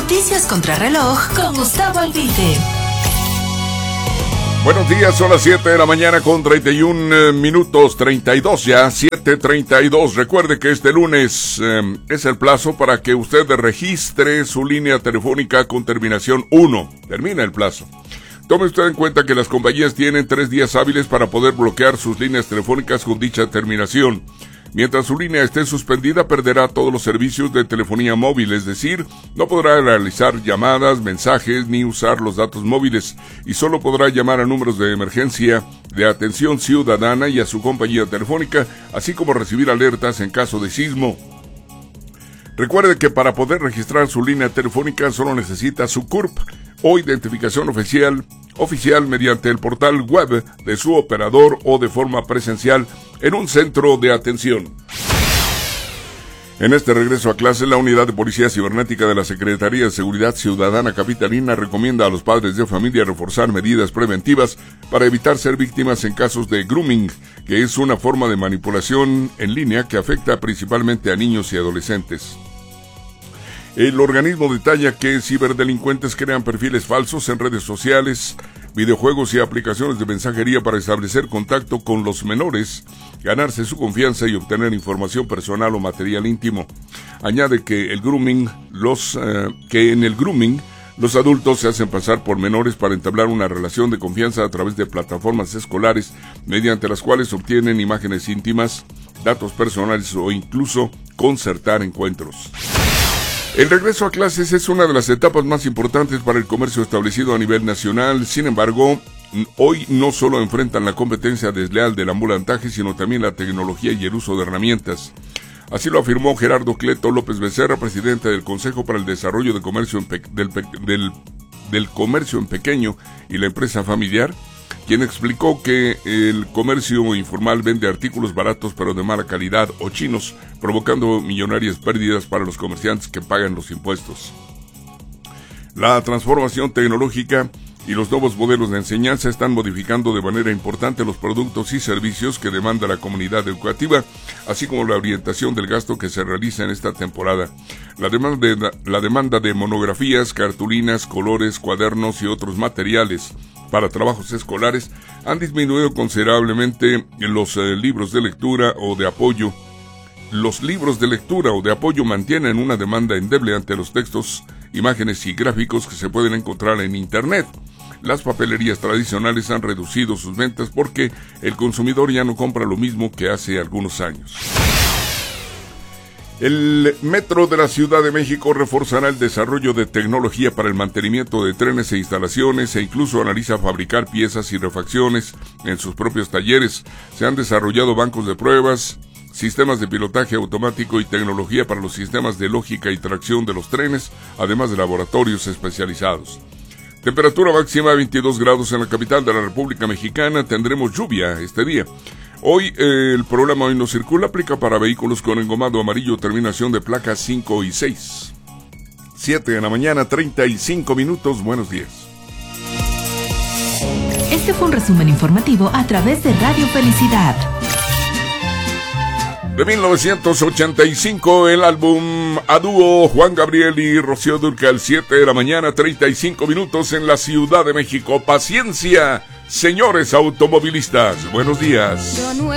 Noticias contra reloj con Gustavo Albite. Buenos días, son las 7 de la mañana con 31 minutos, 32 ya, 7:32. Recuerde que este lunes es el plazo para que usted registre su línea telefónica con terminación 1. Termina el plazo. Tome usted en cuenta que las compañías tienen 3 días hábiles para poder bloquear sus líneas telefónicas con dicha terminación. Mientras su línea esté suspendida, perderá todos los servicios de telefonía móvil, es decir, no podrá realizar llamadas, mensajes ni usar los datos móviles, y solo podrá llamar a números de emergencia, de atención ciudadana y a su compañía telefónica, así como recibir alertas en caso de sismo. Recuerde que para poder registrar su línea telefónica solo necesita su CURP o identificación oficial mediante el portal web de su operador o de forma presencial en un centro de atención. En este regreso a clases, la Unidad de Policía Cibernética de la Secretaría de Seguridad Ciudadana Capitalina recomienda a los padres de familia reforzar medidas preventivas para evitar ser víctimas en casos de grooming, que es una forma de manipulación en línea que afecta principalmente a niños y adolescentes. El organismo detalla que ciberdelincuentes crean perfiles falsos en redes sociales, videojuegos y aplicaciones de mensajería para establecer contacto con los menores, ganarse su confianza y obtener información personal o material íntimo. Añade que en el grooming los adultos se hacen pasar por menores para entablar una relación de confianza a través de plataformas escolares mediante las cuales obtienen imágenes íntimas, datos personales o incluso concertar encuentros. El regreso a clases es una de las etapas más importantes para el comercio establecido a nivel nacional. Sin embargo, hoy no solo enfrentan la competencia desleal del ambulantaje, sino también la tecnología y el uso de herramientas. Así lo afirmó Gerardo Cleto López Becerra, presidente del Consejo para el Desarrollo de Comercio del Comercio en Pequeño y la Empresa Familiar, quien explicó que el comercio informal vende artículos baratos pero de mala calidad o chinos, provocando millonarias pérdidas para los comerciantes que pagan los impuestos. La transformación tecnológica y los nuevos modelos de enseñanza están modificando de manera importante los productos y servicios que demanda la comunidad educativa, así como la orientación del gasto que se realiza en esta temporada. La demanda de monografías, cartulinas, colores, cuadernos y otros materiales para trabajos escolares han disminuido considerablemente los libros de lectura o de apoyo. Los libros de lectura o de apoyo mantienen una demanda endeble ante los textos, imágenes y gráficos que se pueden encontrar en Internet. Las papelerías tradicionales han reducido sus ventas porque el consumidor ya no compra lo mismo que hace algunos años. El Metro de la Ciudad de México reforzará el desarrollo de tecnología para el mantenimiento de trenes e instalaciones e incluso analiza fabricar piezas y refacciones en sus propios talleres. Se han desarrollado bancos de pruebas, sistemas de pilotaje automático y tecnología para los sistemas de lógica y tracción de los trenes, además de laboratorios especializados. Temperatura máxima 22 grados en la capital de la República Mexicana. Tendremos lluvia este día. Hoy el programa Hoy No Circula aplica para vehículos con engomado amarillo, terminación de placas 5 y 6. 7 de la mañana, 35 minutos. Buenos días. Este fue un resumen informativo a través de Radio Felicidad. De 1985, el álbum a dúo Juan Gabriel y Rocío Dúrcal, 7 de la mañana, 35 minutos en la Ciudad de México. Paciencia, señores automovilistas. Buenos días.